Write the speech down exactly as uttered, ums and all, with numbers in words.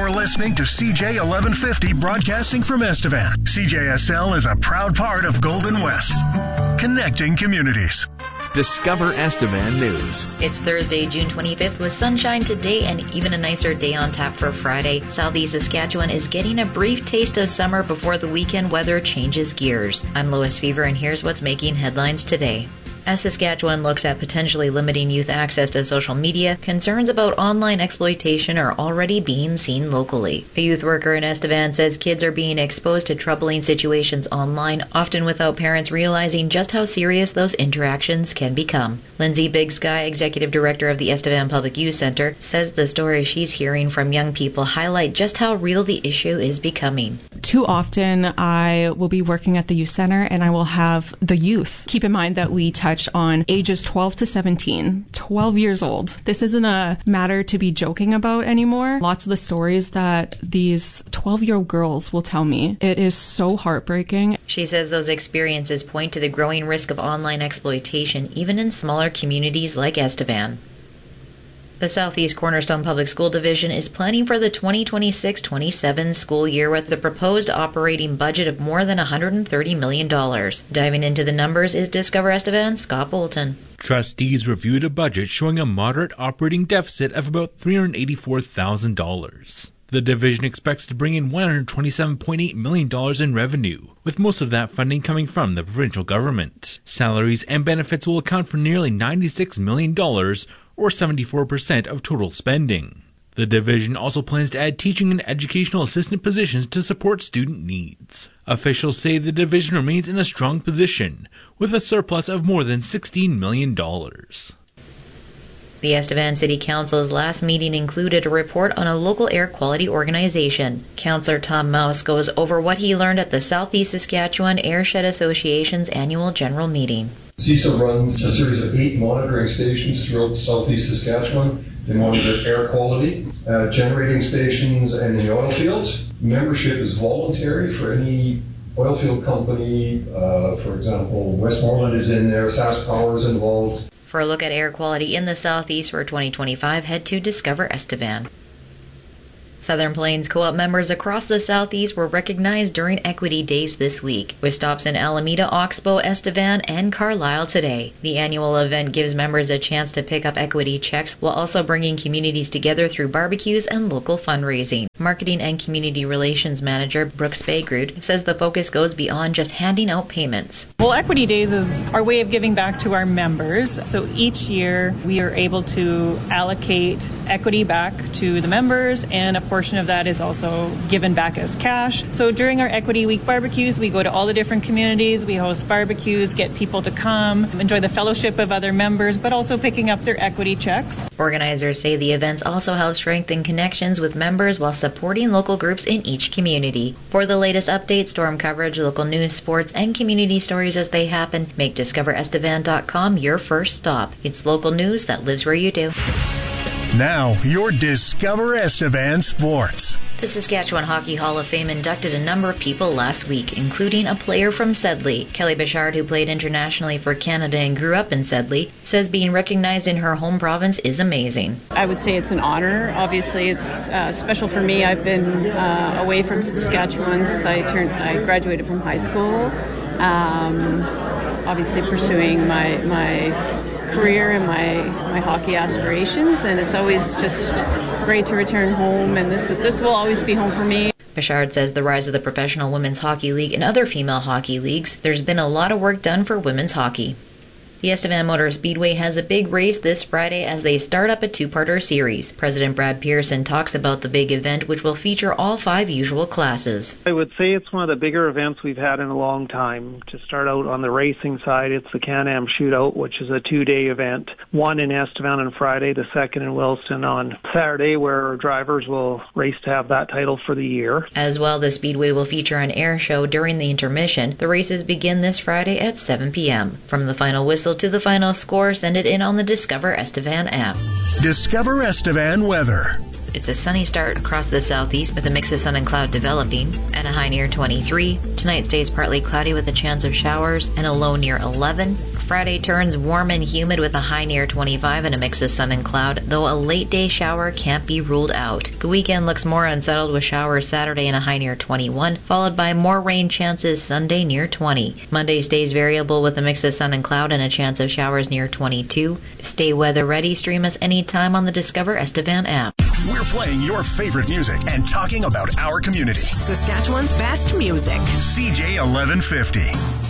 You're listening to C J eleven fifty broadcasting from Estevan. C J S L is a proud part of Golden West, connecting communities. Discover Estevan News. It's Thursday, June twenty-fifth with sunshine today and even a nicer day on tap for Friday. Southeast Saskatchewan is getting a brief taste of summer before the weekend weather changes gears. I'm Lois Fever and here's what's making headlines today. As Saskatchewan looks at potentially limiting youth access to social media, concerns about online exploitation are already being seen locally. A youth worker in Estevan says kids are being exposed to troubling situations online, often without parents realizing just how serious those interactions can become. Lindsay Big Sky, Executive Director of the Estevan Public Youth Center, says the stories she's hearing from young people highlight just how real the issue is becoming. Too often I will be working at the youth center and I will have the youth. Keep in mind that we touch on ages twelve to seventeen, twelve years old. This isn't a matter to be joking about anymore. Lots of the stories that these twelve-year-old girls will tell me, it is so heartbreaking. She says those experiences point to the growing risk of online exploitation, even in smaller communities like Estevan. The Southeast Cornerstone Public School Division is planning for the twenty twenty-six twenty-seven school year with a proposed operating budget of more than one hundred thirty million dollars. Diving into the numbers is Discover Estevan's Scott Bolton. Trustees reviewed a budget showing a moderate operating deficit of about three hundred eighty-four thousand dollars. The division expects to bring in one hundred twenty-seven point eight million dollars in revenue, with most of that funding coming from the provincial government. Salaries and benefits will account for nearly ninety-six million dollars, or seventy-four percent of total spending. The division also plans to add teaching and educational assistant positions to support student needs. Officials say the division remains in a strong position, with a surplus of more than sixteen million dollars. The Estevan City Council's last meeting included a report on a local air quality organization. Councillor Tom Mouse goes over what he learned at the Southeast Saskatchewan Airshed Association's annual general meeting. C I S A runs a series of eight monitoring stations throughout southeast Saskatchewan. They monitor air quality, uh, generating stations, and in the oil fields. Membership is voluntary for any oil field company. Uh, for example, Westmoreland is in there, SaskPower is involved. For a look at air quality in the Southeast for twenty twenty-five, head to Discover Estevan. Southern Plains Co-op members across the Southeast were recognized during Equity Days this week, with stops in Alameda, Oxbow, Estevan, and Carlisle today. The annual event gives members a chance to pick up equity checks while also bringing communities together through barbecues and local fundraising. Marketing and Community Relations Manager Brooks Baygrood says the focus goes beyond just handing out payments. Well, Equity Days is our way of giving back to our members. So each year we are able to allocate equity back to the members, and a portion of that is also given back as cash. So during our Equity Week barbecues, we go to all the different communities, we host barbecues, get people to come, enjoy the fellowship of other members, but also picking up their equity checks. Organizers say the events also help strengthen connections with members while supporting local groups in each community. For the latest updates, storm coverage, local news, sports, and community stories as they happen, make discover estevan dot com your first stop. It's local news that lives where you do. Now, your Discover Estevan Sports. The Saskatchewan Hockey Hall of Fame inducted a number of people last week, including a player from Sedley. Kelly Bichard, who played internationally for Canada and grew up in Sedley, says being recognized in her home province is amazing. I would say it's an honor. Obviously, it's uh, special for me. I've been uh, away from Saskatchewan since I turned. I graduated from high school. Um, obviously, pursuing my my. career and my, my hockey aspirations, and it's always just great to return home, and this this will always be home for me. Bichard says the rise of the Professional Women's Hockey League and other female hockey leagues, there's been a lot of work done for women's hockey. The Estevan Motor Speedway has a big race this Friday as they start up a two-parter series. President Brad Pearson talks about the big event, which will feature all five usual classes. I would say it's one of the bigger events we've had in a long time. To start out on the racing side, it's the Can-Am Shootout, which is a two-day event. One in Estevan on Friday, the second in Williston on Saturday, where drivers will race to have that title for the year. As well, the Speedway will feature an air show during the intermission. The races begin this Friday at seven p.m. From the final whistle to the final score, send it in on the Discover Estevan app. Discover Estevan weather. It's a sunny start across the southeast with a mix of sun and cloud developing and a high near twenty-three. Tonight stays partly cloudy with a chance of showers and a low near eleven. Friday turns warm and humid with a high near twenty-five and a mix of sun and cloud, though a late day shower can't be ruled out. The weekend looks more unsettled with showers Saturday and a high near twenty-one, followed by more rain chances Sunday near twenty. Monday stays variable with a mix of sun and cloud and a chance of showers near twenty-two. Stay weather ready. Stream us anytime on the Discover Estevan app. We're playing your favorite music and talking about our community. Saskatchewan's best music. C J eleven fifty.